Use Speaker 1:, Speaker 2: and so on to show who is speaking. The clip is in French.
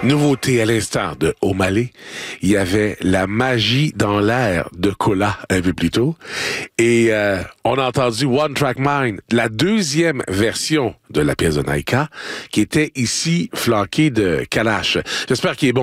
Speaker 1: Nouveauté à l'instant de O'Malley, il y avait La magie dans l'air de Kola un peu plus tôt. Et on a entendu One Track Mind, la deuxième version de la pièce de Naika, qui était ici flanquée de Kalash. J'espère qu'il est bon.